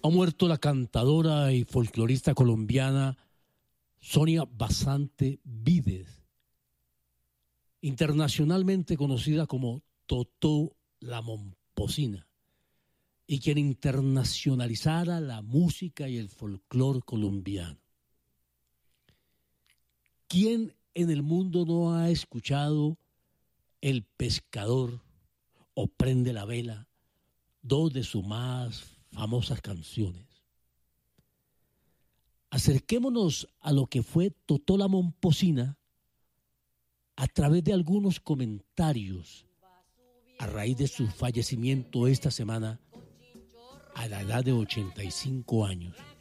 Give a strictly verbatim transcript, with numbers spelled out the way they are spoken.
Ha muerto la cantadora y folclorista colombiana Sonia Basante Vides, internacionalmente conocida como Totó la Momposina, y quien internacionalizara la música y el folclor colombiano. ¿Quién en el mundo no ha escuchado El Pescador o Prende la Vela, dos de sus más famosas canciones? Acerquémonos a lo que fue Totó la Momposina a través de algunos comentarios a raíz de su fallecimiento esta semana a la edad de ochenta y cinco años.